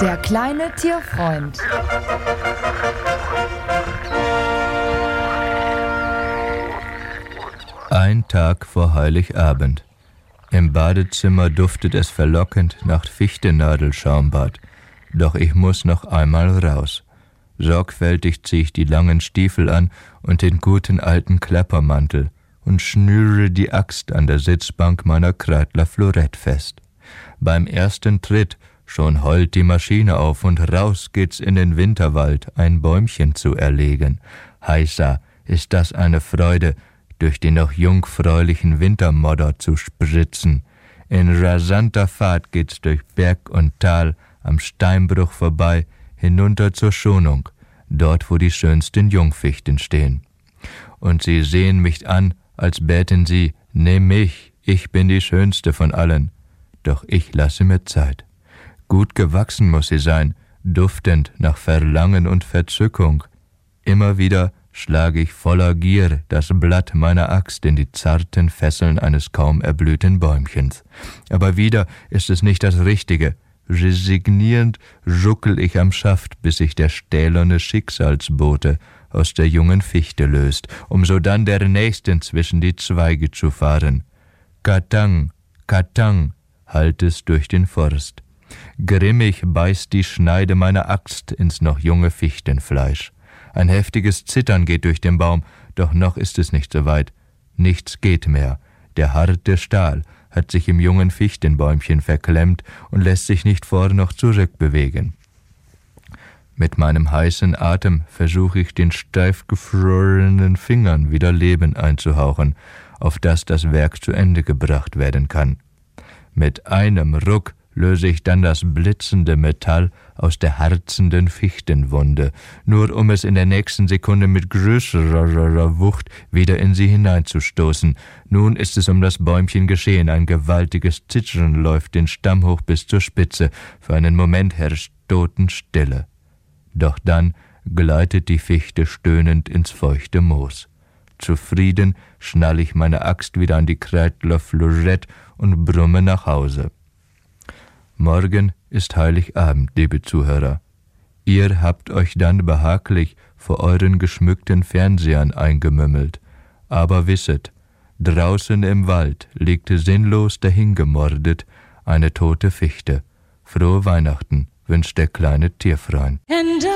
Der kleine Tierfreund. Ein Tag vor Heiligabend. Im Badezimmer duftet es verlockend nach Fichtennadelschaumbad. Doch ich muss noch einmal raus. Sorgfältig ziehe ich die langen Stiefel an und den guten alten Klappermantel und schnüre die Axt an der Sitzbank meiner Kreidler Florett fest. Beim ersten Tritt schon heult die Maschine auf und raus geht's in den Winterwald, ein Bäumchen zu erlegen. Heißa, ist das eine Freude, durch den noch jungfräulichen Wintermodder zu spritzen. In rasanter Fahrt geht's durch Berg und Tal, am Steinbruch vorbei, hinunter zur Schonung, dort wo die schönsten Jungfichten stehen. Und sie sehen mich an, als bäten sie, nimm mich, ich bin die schönste von allen. Doch ich lasse mir Zeit. Gut gewachsen muss sie sein, duftend nach Verlangen und Verzückung. Immer wieder schlage ich voller Gier das Blatt meiner Axt in die zarten Fesseln eines kaum erblühten Bäumchens. Aber wieder ist es nicht das Richtige. Resignierend ruckel ich am Schaft, bis sich der stählerne Schicksalsbote aus der jungen Fichte löst, um sodann der nächsten zwischen die Zweige zu fahren. Katang, Katang, hallt es durch den Forst. Grimmig beißt die Schneide meiner Axt ins noch junge Fichtenfleisch. Ein heftiges Zittern geht durch den Baum, doch noch ist es nicht so weit. Nichts geht mehr. Der harte Stahl hat sich im jungen Fichtenbäumchen verklemmt und lässt sich nicht vor noch zurück bewegen. Mit meinem heißen Atem versuche ich den steif gefrorenen Fingern wieder Leben einzuhauchen, auf dass das Werk zu Ende gebracht werden kann. Mit einem Ruck löse ich dann das blitzende Metall aus der harzenden Fichtenwunde, nur um es in der nächsten Sekunde mit größerer Wucht wieder in sie hineinzustoßen. Nun ist es um das Bäumchen geschehen, ein gewaltiges Zittern läuft den Stamm hoch bis zur Spitze, für einen Moment herrscht Totenstille. Doch dann gleitet die Fichte stöhnend ins feuchte Moos. Zufrieden schnall ich meine Axt wieder an die Kreidler Florett und brumme nach Hause. Morgen ist Heiligabend, liebe Zuhörer. Ihr habt euch dann behaglich vor euren geschmückten Fernsehern eingemümmelt. Aber wisset, draußen im Wald liegt sinnlos dahingemordet eine tote Fichte. Frohe Weihnachten wünscht der kleine Tierfreund.